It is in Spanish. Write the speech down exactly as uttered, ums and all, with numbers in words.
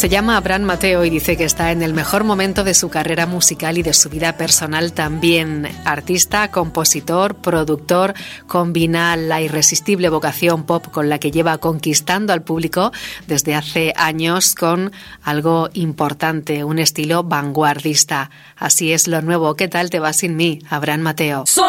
Se llama Abraham Mateo y dice que está en el mejor momento de su carrera musical y de su vida personal también. Artista, compositor, productor, combina la irresistible vocación pop con la que lleva conquistando al público desde hace años con algo importante, un estilo vanguardista. Así es lo nuevo. ¿Qué tal te va sin mí, Abraham Mateo?